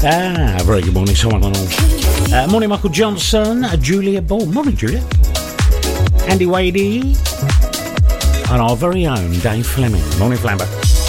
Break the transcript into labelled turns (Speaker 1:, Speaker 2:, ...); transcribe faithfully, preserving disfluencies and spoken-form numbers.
Speaker 1: Ah, very good morning, someone and all. Uh, morning, Michael Johnson, uh, Julia Ball. Morning, Julia. Andy Wadey. And our very own Dave Fleming. Morning, Flamber.